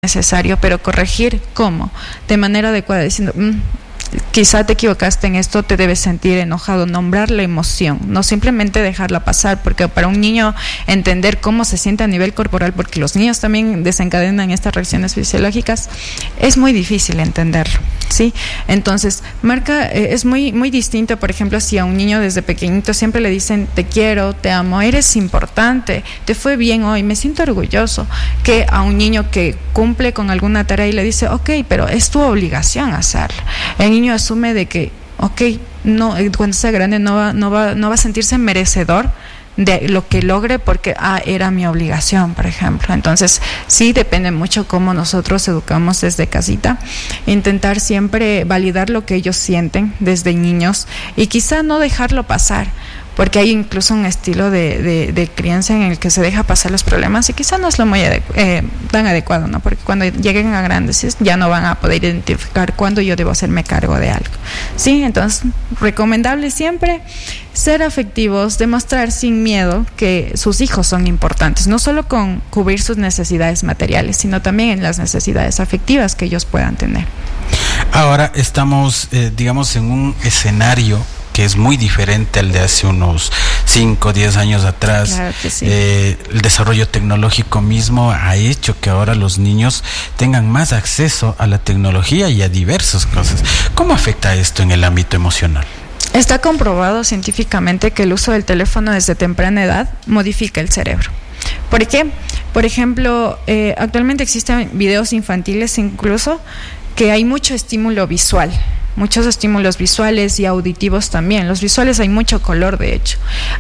necesario, pero corregir cómo, de manera adecuada, diciendo, quizá te equivocaste en esto, te debes sentir enojado, nombrar la emoción, no simplemente dejarla pasar, porque para un niño entender cómo se siente a nivel corporal, porque los niños también desencadenan estas reacciones fisiológicas, es muy difícil entenderlo, ¿sí? Entonces, es muy, muy distinto, por ejemplo, si a un niño desde pequeñito siempre le dicen te quiero, te amo, eres importante, te fue bien hoy, me siento orgulloso, que a un niño que cumple con alguna tarea y le dice, ok, pero es tu obligación hacerlo. El niño asume de que, ok, no, cuando sea grande no va a sentirse merecedor de lo que logre porque era mi obligación, por ejemplo. Entonces sí depende mucho cómo nosotros educamos desde casita, intentar siempre validar lo que ellos sienten desde niños y quizá no dejarlo pasar, porque hay incluso un estilo de crianza en el que se deja pasar los problemas y quizá no es lo muy tan adecuado, ¿no? Porque cuando lleguen a grandes ya no van a poder identificar cuándo yo debo hacerme cargo de algo, ¿sí? Entonces, recomendable siempre ser afectivos, demostrar sin miedo que sus hijos son importantes, no solo con cubrir sus necesidades materiales, sino también en las necesidades afectivas que ellos puedan tener. Ahora estamos, digamos, en un escenario que es muy diferente al de hace unos 5 o 10 años atrás. Claro que sí. El desarrollo tecnológico mismo ha hecho que ahora los niños tengan más acceso a la tecnología y a diversas cosas. ¿Cómo afecta esto en el ámbito emocional? Está comprobado científicamente que el uso del teléfono desde temprana edad modifica el cerebro. ¿Por qué? Por ejemplo, actualmente existen videos infantiles incluso que hay mucho estímulo visual, muchos estímulos visuales y auditivos también. Los visuales hay mucho color, de hecho.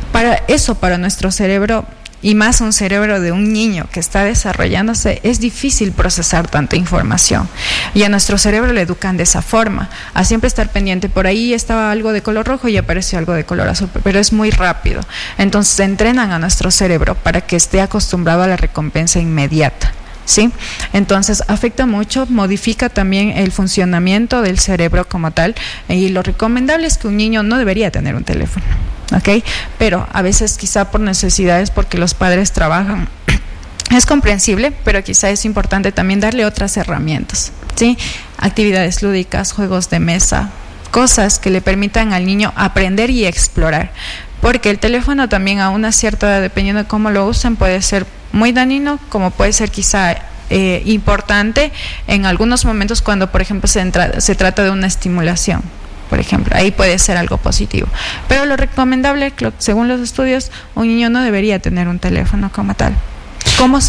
Para nuestro cerebro, y más un cerebro de un niño que está desarrollándose, es difícil procesar tanta información. Y a nuestro cerebro le educan de esa forma, a siempre estar pendiente. Por ahí estaba algo de color rojo y apareció algo de color azul, pero es muy rápido. Entonces entrenan a nuestro cerebro para que esté acostumbrado a la recompensa inmediata, ¿sí? Entonces afecta mucho, modifica también el funcionamiento del cerebro como tal, y lo recomendable es que un niño no debería tener un teléfono, ¿ok? Pero a veces quizá por necesidades, porque los padres trabajan, es comprensible, pero quizá es importante también darle otras herramientas, ¿sí? Actividades lúdicas, juegos de mesa, cosas que le permitan al niño aprender y explorar, porque el teléfono también a una cierta edad, dependiendo de cómo lo usen, puede ser muy dañino, como puede ser quizá importante en algunos momentos cuando, por ejemplo, se trata de una estimulación. Por ejemplo, ahí puede ser algo positivo. Pero lo recomendable, según los estudios, un niño no debería tener un teléfono como tal. ¿Cómo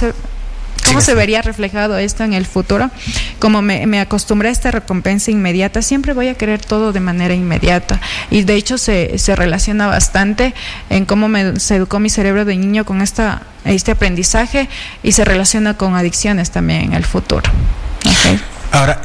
se vería reflejado esto en el futuro? Como me acostumbré a esta recompensa inmediata, siempre voy a querer todo de manera inmediata. Y de hecho se relaciona bastante en cómo se educó mi cerebro de niño con este aprendizaje, y se relaciona con adicciones también en el futuro. Okay. Ahora,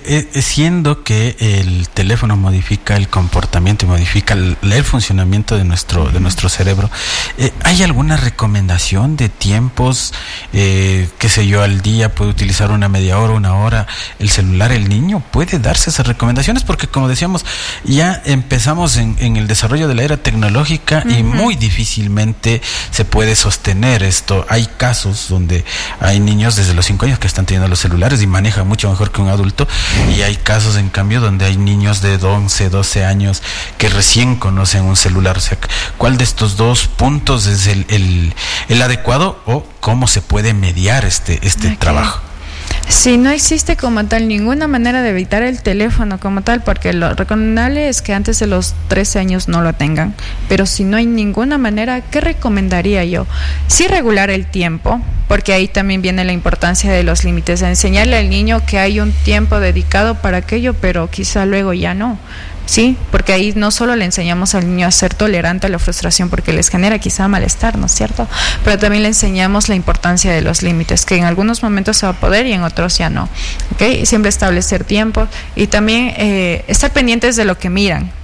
siendo que el teléfono modifica el comportamiento y modifica el funcionamiento de nuestro cerebro, ¿hay alguna recomendación de tiempos, qué sé yo, al día puede utilizar una media hora, una hora el celular el niño? ¿Puede darse esas recomendaciones? Porque como decíamos, ya empezamos en el desarrollo de la era tecnológica, y muy difícilmente se puede sostener esto. Hay casos donde hay niños desde los 5 años que están teniendo los celulares y manejan mucho mejor que un adulto, y hay casos en cambio donde hay niños de 11, 12 años que recién conocen un celular. O sea, ¿cuál de estos dos puntos es el adecuado, o cómo se puede mediar este trabajo? Sí, no existe como tal ninguna manera de evitar el teléfono como tal, porque lo recomendable es que antes de los 13 años no lo tengan. Pero si no hay ninguna manera, ¿qué recomendaría yo? Sí, regular el tiempo, porque ahí también viene la importancia de los límites, enseñarle al niño que hay un tiempo dedicado para aquello, pero quizá luego ya no. Sí, porque ahí no solo le enseñamos al niño a ser tolerante a la frustración, porque les genera quizá malestar, ¿no es cierto? Pero también le enseñamos la importancia de los límites, que en algunos momentos se va a poder y en otros ya no, ¿ok? Siempre establecer tiempo, y también estar pendientes de lo que miran.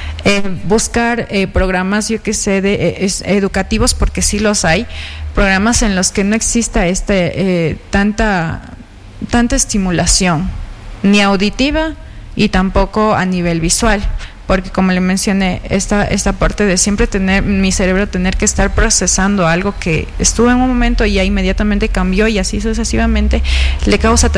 Buscar programas, yo que sé, educativos, porque sí los hay, programas en los que no exista tanta estimulación, ni auditiva, y tampoco a nivel visual, porque como le mencioné, esta parte de siempre mi cerebro tener que estar procesando algo que estuvo en un momento y ya inmediatamente cambió, y así sucesivamente, le causa